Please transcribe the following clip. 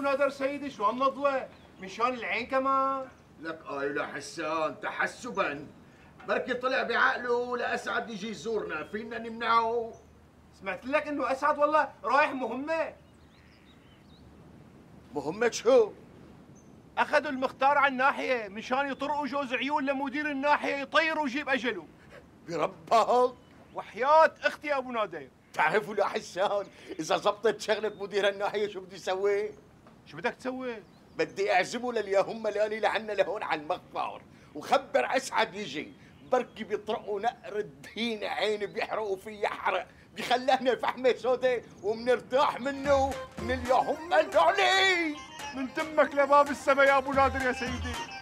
نادر سيدي، شو هالنضوة؟ مشان العين كمان. لك يا حسان تحسبا، بركي طلع بعقله لأسعد يجي يزورنا، فينا نمنعه؟ سمعت لك انه اسعد والله رايح مهمة. مهمة شو؟ اخذوا المختار على الناحية مشان يطرقوا جوز عيون لمدير الناحية يطير ويجيب اجله. بربك وحياة اختي يا ابو نادر. تعرفوا يا حسان، إذا زبطت شغلة مدير الناحية شو بدي سوي؟ شو بدك تسوي؟ بدي أعزمه لليهم ملاني لعنا لهون على المختار، وخبر أسعد يجي، بركي بيطرقوا نقر الدين عيني بيحرقوا فيه حرق، بيخلينا فحمة سودة وبنرتاح منه من اليهم ملاني. من تمك لباب السما يا ابو نادر يا سيدي.